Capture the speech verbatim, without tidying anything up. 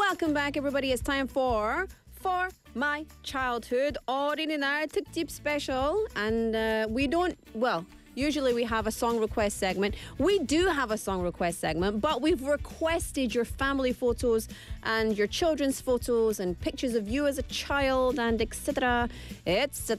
Welcome back, everybody. It's time for For My Childhood 어린이날 특집 special. And uh, we don't, well, usually we have a song request segment. We do have a song request segment, but we've requested your family photos and your children's photos and pictures of you as a child and et cetera. It's